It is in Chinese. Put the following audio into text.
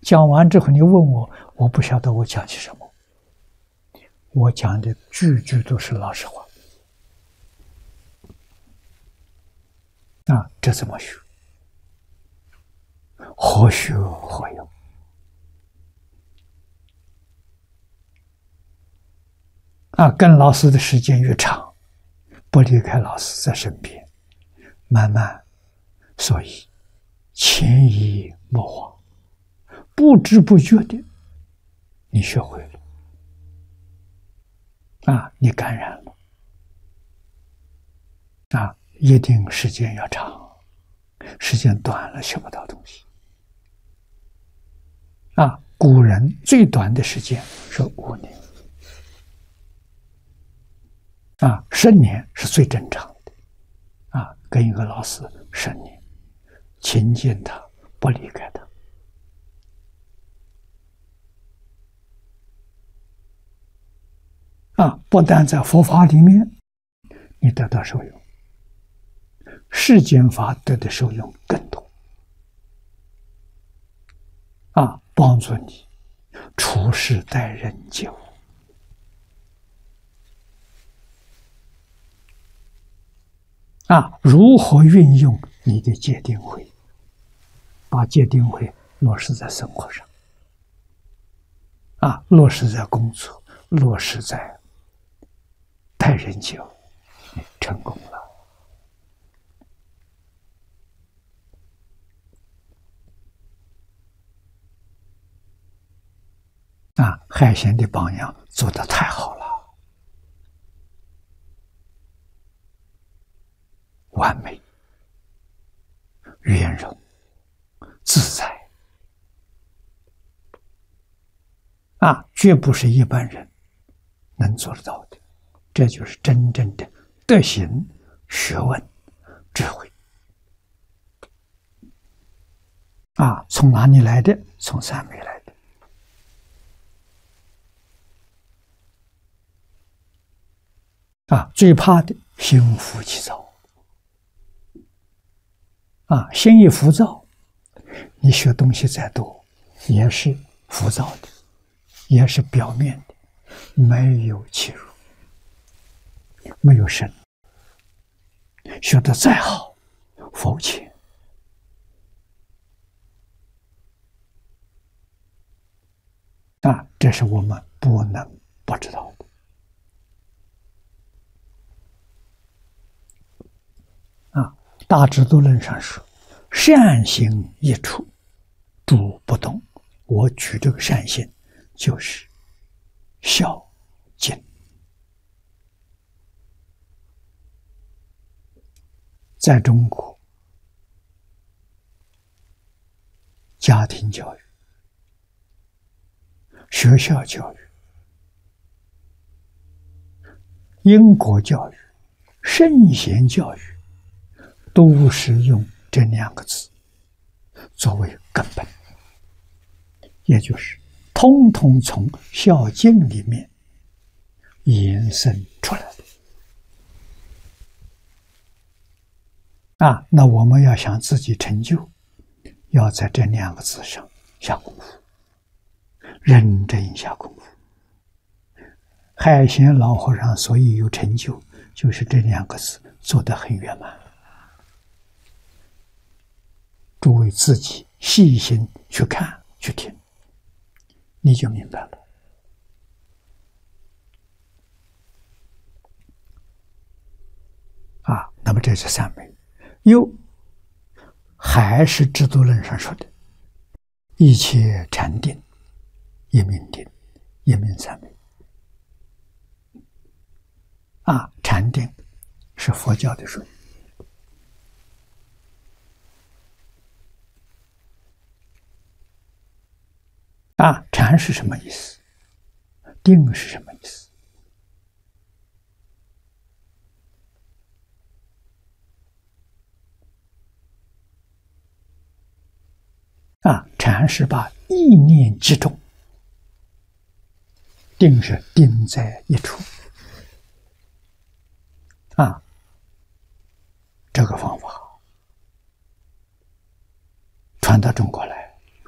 讲完之后，你问我，我不晓得我讲些什么。我讲的句句都是老实话。这怎么学？何学何用？跟老师的时间越长，不离开老师在身边，慢慢，所以潜移默化，不知不觉的，你学会了，你感染了，一定时间要长，时间短了学不到东西。古人最短的时间是5年。10年是最正常的。跟一个老师10年，亲近他，不离开他。不但在佛法里面，你得到受用，世间法得的受用更多。帮助你处事待人接物。如何运用你的戒定慧，把戒定慧落实在生活上，落实在工作，落实在待人接物，你成功了。海贤的榜样做得太好了，完美、圆融、自在，绝不是一般人能做得到的。这就是真正的德行、学问、智慧。从哪里来的？从三昧来的。最怕的心浮气躁。心一浮躁，你学东西再多，也是浮躁的，也是表面的，没有切入，没有深。学得再好，肤浅。这是我们不能不知道的。大智度论上说，善行一处，诸不动。我举这个善行，就是孝敬。在中国，家庭教育、学校教育、因果教育、圣贤教育，都是用这2个字作为根本，也就是通通从孝敬里面延伸出来的。那我们要想自己成就，要在这2个字上下功夫，认真下功夫。海贤老和尚所以有成就，就是这2个字做得很圆满。诸位自己细心去看去听，你就明白了。那么这是三昧。又还是制度论上说的，一切禅定，一命定，一命三昧。禅定是佛教的术语。禅是什么意思？定是什么意思？禅是把意念集中，定是定在一处。这个方法传到中国来，